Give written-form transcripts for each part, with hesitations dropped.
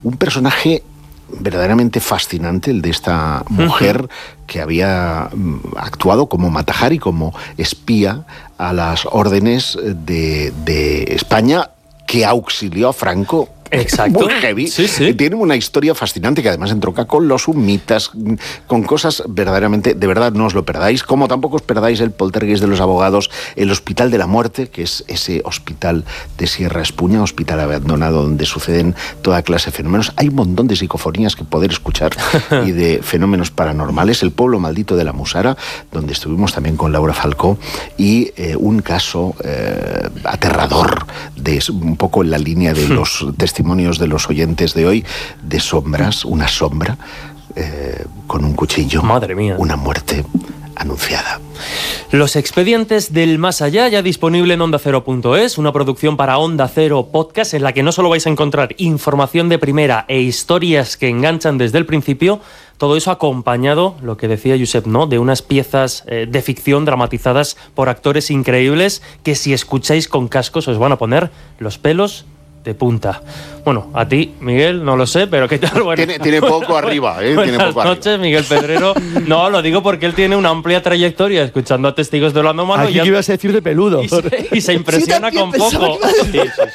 Un personaje verdaderamente fascinante, el de esta mujer que había actuado como Mata-Hari, como espía a las órdenes de España, que auxilió a Franco. Exacto. Muy heavy. Sí, sí. Tiene una historia fascinante que además entronca con los humitas, con cosas verdaderamente, de verdad no os lo perdáis, como tampoco os perdáis el Poltergeist de los abogados, el Hospital de la Muerte, que es ese hospital de Sierra Espuña, hospital abandonado donde suceden toda clase de fenómenos. Hay un montón de psicofonías que poder escuchar y de fenómenos paranormales. El pueblo maldito de la Musara, donde estuvimos también con Laura Falcó, y un caso aterrador, un poco en la línea de los testimonios de los oyentes de hoy, de sombras, una sombra con un cuchillo. Madre mía. Una muerte anunciada. Los expedientes del más allá, ya disponible en OndaCero.es, una producción para Onda Cero Podcast, en la que no solo vais a encontrar información de primera e historias que enganchan desde el principio, todo eso acompañado, lo que decía Josep, ¿no?, de unas piezas de ficción dramatizadas por actores increíbles que, si escucháis con cascos, os van a poner los pelos de punta. Bueno, a ti, Miguel, no lo sé, pero ¿qué tal? Bueno, tiene poco arriba, ¿eh? Buenas noches, Miguel Pedrero. No, lo digo porque él tiene una amplia trayectoria escuchando a testigos de Orlando Mano. Aquí que ibas a decir de peludo. Y se impresiona con poco. Sí.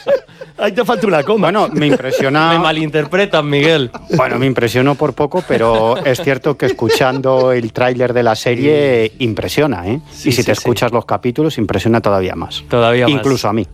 Ahí te falta una coma. Bueno, me impresiona... Me malinterpretan, Miguel. Bueno, me impresionó por poco, pero es cierto que escuchando el tráiler de la serie impresiona, ¿eh? Sí, y si te escuchas los capítulos, impresiona todavía más. Todavía más. Incluso a mí.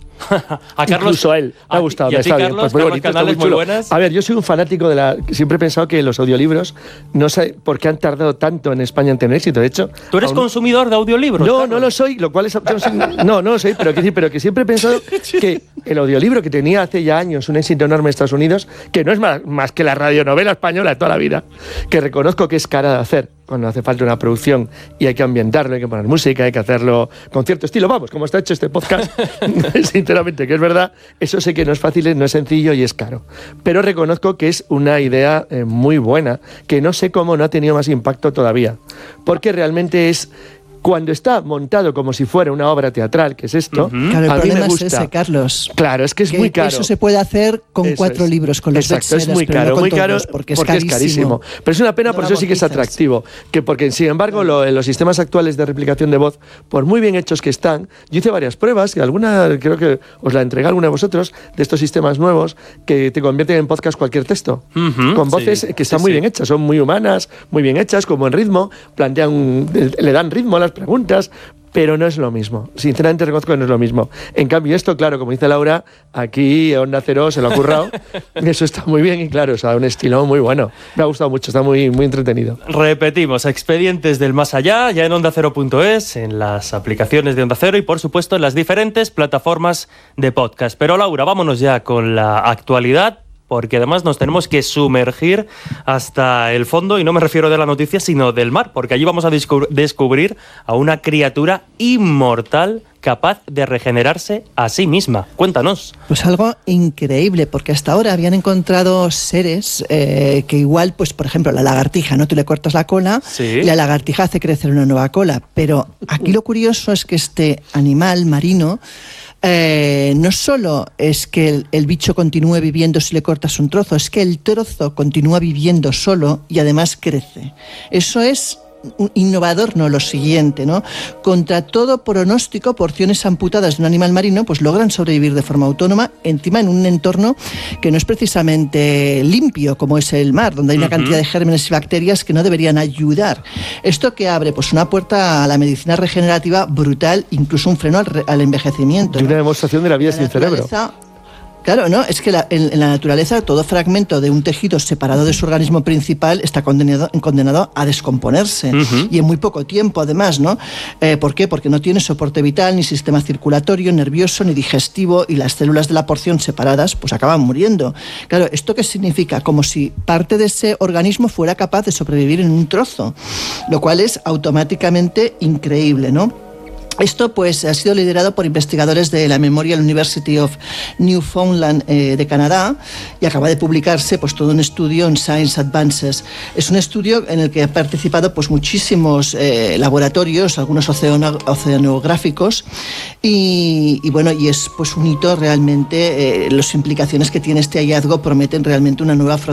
A Carlos, incluso a él. Me ha gustado. ¿Y a ti, está bien. Carlos? Pues muy Carlos bonito, Canales, está muy chulo. muy buenas. A ver, yo soy un fanático de la... Siempre he pensado que los audiolibros, no sé por qué han tardado tanto en España en tener éxito. De hecho... ¿Tú eres consumidor de audiolibros? No, Carlos? no lo soy, lo cual es... No lo soy, pero que siempre he pensado que el audiolibro, que tenía hace ya años un éxito enorme en Estados Unidos, que no es más que la radionovela española de toda la vida, que reconozco que es cara de hacer cuando hace falta una producción y hay que ambientarlo, hay que poner música, hay que hacerlo con cierto estilo, vamos, como está hecho este podcast, sinceramente, que es verdad, eso sé que no es fácil, no es sencillo y es caro. Pero reconozco que es una idea muy buena, que no sé cómo no ha tenido más impacto todavía, porque realmente es... Cuando está montado como si fuera una obra teatral, que es esto, Claro, el a mí problema me gusta. es ese, Carlos. Claro, es que es muy caro. Eso se puede hacer con Eso 4 es. libros, con los Exacto, bestsellers, es muy pero caro, no con muy caro, todos, porque es carísimo. Pero es una pena, No por lo eso sí que es amortizas. atractivo. Porque, sin embargo, los sistemas actuales de replicación de voz, por muy bien hechos que están, yo hice varias pruebas, que alguna, creo que os la entregué a alguna de vosotros, de estos sistemas nuevos que te convierten en podcast cualquier texto. Con voces que están muy bien hechas, son muy humanas, muy bien hechas, como en ritmo, le dan ritmo a las preguntas. Pero no es lo mismo. Sinceramente reconozco que no es lo mismo. En cambio, esto, claro, como dice Laura, aquí Onda Cero se lo ha currado. Eso está muy bien y, claro, o sea, un estilo muy bueno. Me ha gustado mucho, está muy, muy entretenido. Repetimos, expedientes del más allá, ya en OndaCero.es, en las aplicaciones de Onda Cero y, por supuesto, en las diferentes plataformas de podcast. Pero, Laura, vámonos ya con la actualidad, porque además nos tenemos que sumergir hasta el fondo, y no me refiero de la noticia, sino del mar, porque allí vamos a descubrir a una criatura inmortal capaz de regenerarse a sí misma. Cuéntanos. Pues algo increíble, porque hasta ahora habían encontrado seres que igual, pues por ejemplo, la lagartija, ¿no? Tú le cortas la cola y la lagartija hace crecer una nueva cola. Pero aquí lo curioso es que este animal marino no solo es que el bicho continúe viviendo si le cortas un trozo, es que el trozo continúa viviendo solo y además crece. Eso es innovador, no lo siguiente, ¿no? Contra todo pronóstico, porciones amputadas de un animal marino pues logran sobrevivir de forma autónoma, encima en un entorno que no es precisamente limpio como es el mar, donde hay una cantidad de gérmenes y bacterias que no deberían ayudar. ¿Esto qué abre? Pues una puerta a la medicina regenerativa brutal, incluso un freno al envejecimiento, Y ¿no? una demostración de la vida sin cerebro. Claro, ¿no? Es que en la naturaleza todo fragmento de un tejido separado de su organismo principal está condenado a descomponerse y en muy poco tiempo, además, ¿no? ¿Por qué? Porque no tiene soporte vital, ni sistema circulatorio, nervioso, ni digestivo, y las células de la porción separadas pues acaban muriendo. Claro, ¿esto qué significa? Como si parte de ese organismo fuera capaz de sobrevivir en un trozo, lo cual es automáticamente increíble, ¿no? Esto pues ha sido liderado por investigadores de la Memorial University of Newfoundland de Canadá y acaba de publicarse pues todo un estudio en Science Advances. Es un estudio en el que han participado pues muchísimos laboratorios, algunos oceanográficos y es pues un hito realmente. Las implicaciones que tiene este hallazgo prometen realmente una nueva